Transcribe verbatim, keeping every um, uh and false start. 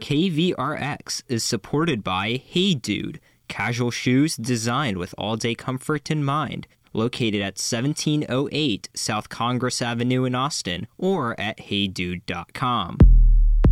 K V R X is supported by Hey Dude, casual shoes designed with all-day comfort in mind, located at seventeen oh eight South Congress Avenue in Austin or at hey dude dot com.